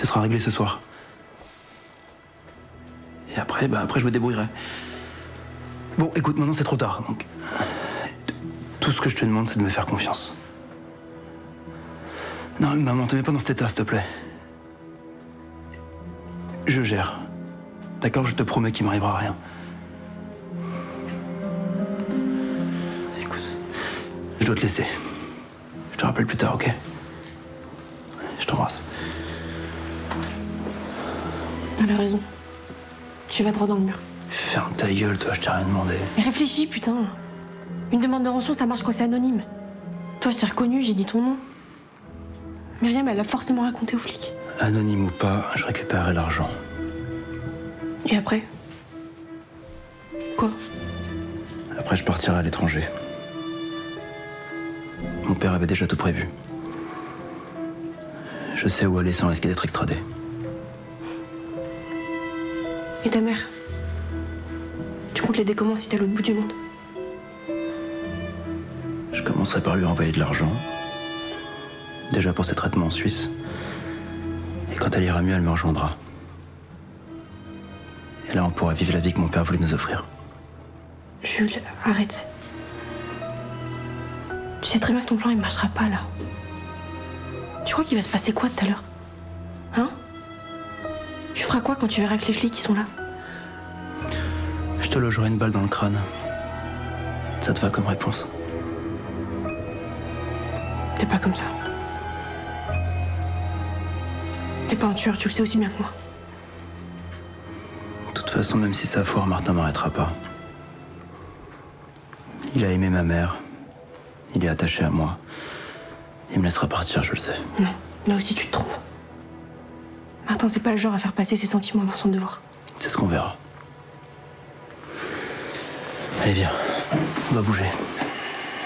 Ce sera réglé ce soir. Et après, après je me débrouillerai. Bon, écoute, maintenant c'est trop tard, donc... Tout ce que je te demande, c'est de me faire confiance. Non, maman, te mets pas dans cet état, s'il te plaît. Je gère. D'accord, je te promets qu'il m'arrivera rien. Écoute, je dois te laisser. Je te rappelle plus tard, ok? Je t'embrasse. Elle a raison. Tu vas droit dans le mur. Ferme ta gueule, toi, je t'ai rien demandé. Mais réfléchis, putain. Une demande de rançon, ça marche quand c'est anonyme. Toi, je t'ai reconnu, j'ai dit ton nom. Myriam, elle a forcément raconté aux flics. Anonyme ou pas, je récupérerai l'argent. Et après? Quoi? Après, je partirai à l'étranger. Mon père avait déjà tout prévu. Je sais où aller sans risquer d'être extradé. Et ta mère? Tu comptes l'aider comment si t'es à l'autre bout du monde? Je commencerai par lui envoyer de l'argent. Déjà pour ses traitements en Suisse. Et quand elle ira mieux, elle me rejoindra. Et là, on pourra vivre la vie que mon père voulait nous offrir. Jules, arrête. Tu sais très bien que ton plan, il marchera pas, là. Tu crois qu'il va se passer quoi tout à l'heure? Hein? Tu feras quoi quand tu verras que les flics, ils sont là? Je te logerai une balle dans le crâne. Ça te va comme réponse? T'es pas comme ça. T'es pas un tueur, tu le sais aussi bien que moi. De toute façon, même si ça foire, Martin m'arrêtera pas. Il a aimé ma mère. Il est attaché à moi. Il me laissera partir, je le sais. Non, là aussi tu te trompes. Martin, c'est pas le genre à faire passer ses sentiments pour son devoir. C'est ce qu'on verra. Allez, viens. On va bouger.